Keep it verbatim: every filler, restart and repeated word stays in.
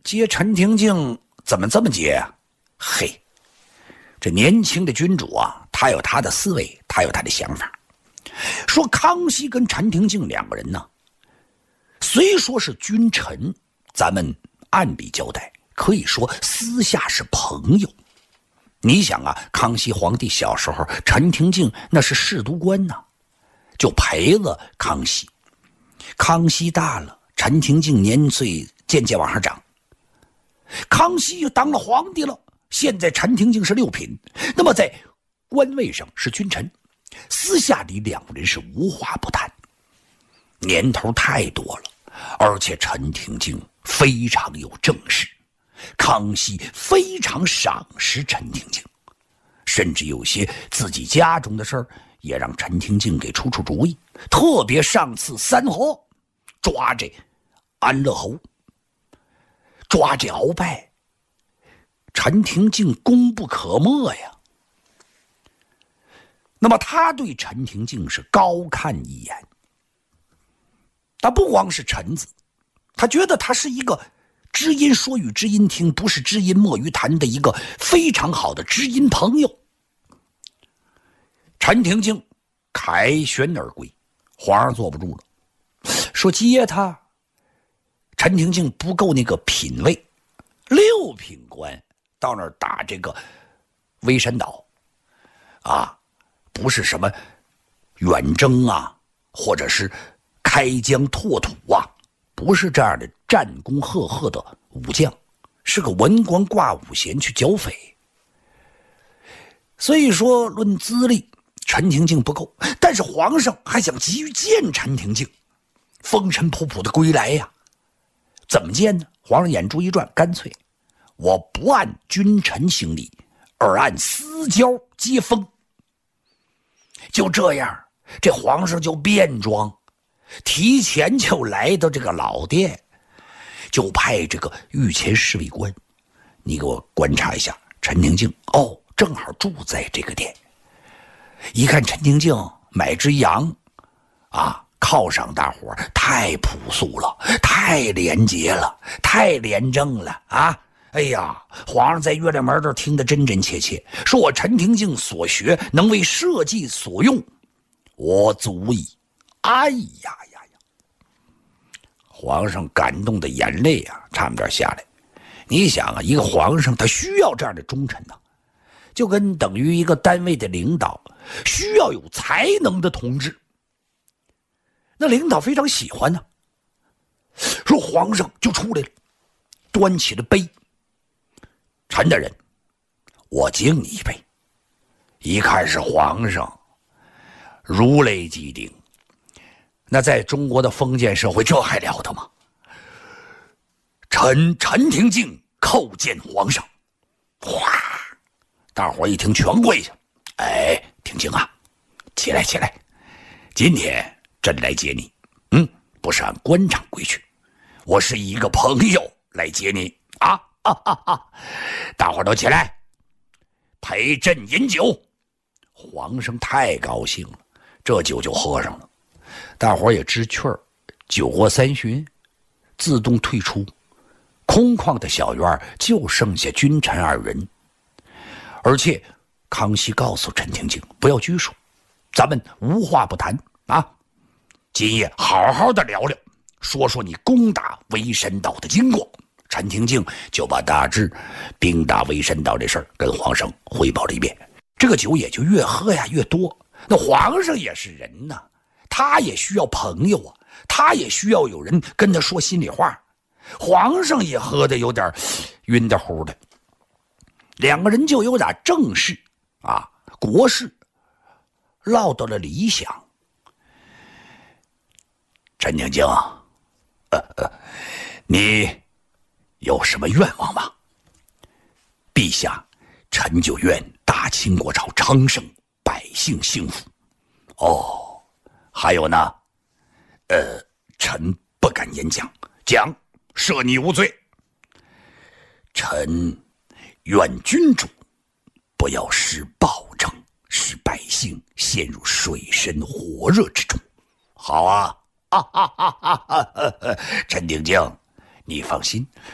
接陈廷敬怎么这么接啊？嘿，这年轻的君主啊，他有他的思维，他有他的想法。说康熙跟陈廷敬两个人呢，虽说是君臣，咱们按理交代，可以说私下是朋友。你想啊，康熙皇帝小时候，陈廷敬那是侍读官呢，就陪了康熙。康熙大了，陈廷敬年岁渐渐往上涨，康熙又当了皇帝了，现在陈廷敬是六品，那么在官位上是君臣，私下里两个人是无话不谈，年头太多了，而且陈廷敬非常有正事，康熙非常赏识陈廷敬，甚至有些自己家中的事儿也让陈廷敬给出出主意。特别上次三河抓这安乐侯，抓这鳌拜，陈廷敬功不可没呀。那么他对陈廷敬是高看一眼，他不光是臣子，他觉得他是一个知音说与知音听，不是知音莫于谈的一个非常好的知音朋友。陈廷敬凯旋而归，皇上坐不住了，说接他。陈廷敬不够那个品位，六品官到那儿打这个微山岛啊，不是什么远征啊，或者是开疆拓土啊，不是这样的战功赫赫的武将，是个文官挂五衔去剿匪。所以说论资历，陈廷敬不够，但是皇上还想急于见陈廷敬，风尘仆仆的归来呀。怎么见呢？皇上眼珠一转，干脆我不按君臣行礼，而按私交接风。就这样，这皇上就变装，提前就来到这个老殿，就派这个御前侍卫官，你给我观察一下陈廷敬。哦，正好住在这个殿。一看陈廷敬买只羊啊，犒赏大伙，太朴素了，太廉洁了，太廉政了啊！哎呀，皇上在月亮门这儿听得真真切切，说我陈廷敬所学能为社稷所用，我足矣。哎呀呀呀！皇上感动的眼泪啊，差不点下来。你想啊，一个皇上他需要这样的忠臣呢、啊，就跟等于一个单位的领导需要有才能的同志。那领导非常喜欢呢、啊，说皇上就出来了，端起了杯，陈大人，我敬你一杯。一看是皇上，如雷击顶。那在中国的封建社会，这还了得吗？臣陈廷敬叩见皇上。哗，大伙一听全跪下。哎，廷敬啊，起来起来，今天朕来接你，嗯，不是按官场规矩，我是以一个朋友来接你啊啊啊啊！大伙都起来，陪朕饮酒。皇上太高兴了，这酒就喝上了。大伙也知趣儿，酒过三巡，自动退出。空旷的小院就剩下君臣二人，而且康熙告诉陈廷敬不要拘束，咱们无话不谈啊。今夜好好的聊聊，说说你攻打微山岛的经过。陈廷敬就把大致兵打微山岛这事儿跟皇上汇报了一遍。这个酒也就越喝呀越多。那皇上也是人呐，他也需要朋友啊，他也需要有人跟他说心里话。皇上也喝得有点晕的乎的，两个人就有点正事啊，国事唠到了理想。陈廷敬，呃呃，你有什么愿望吗？陛下，臣就愿大清国朝昌盛，百姓幸福。哦，还有呢？呃，臣不敢言讲，讲赦你无罪。臣愿君主不要施暴政，使百姓陷入水深火热之中。好啊！啊哈哈哈哈！陈廷敬，你放心，